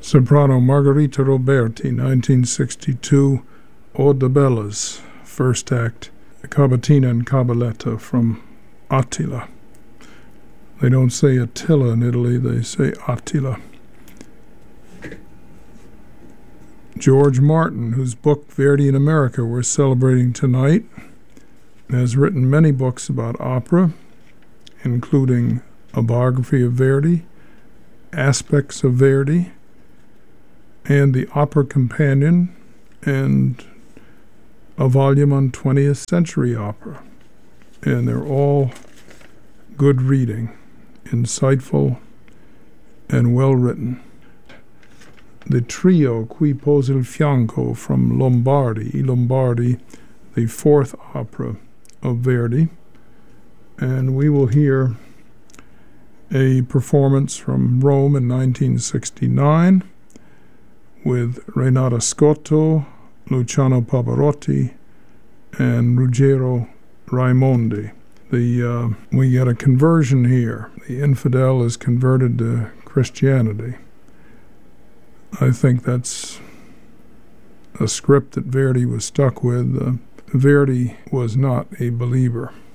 Soprano Margherita Roberti, 1962, Ode de Bellas, first act, Cavatina and Cabaletta from Attila. They don't say Attila in Italy, they say Attila. George Martin, whose book Verdi in America we're celebrating tonight, has written many books about opera, including a biography of Verdi, aspects of Verdi, and the Opera Companion, and a volume on 20th century opera. And they're all good reading, insightful, and well written. The trio Qui Posa il Fianco from Lombardi, the fourth opera of Verdi. And we will hear a performance from Rome in 1969 with Renata Scotto, Luciano Pavarotti, and Ruggero Raimondi. We get a conversion here. The infidel is converted to Christianity. I think that's a script that Verdi was stuck with. Verdi was not a believer.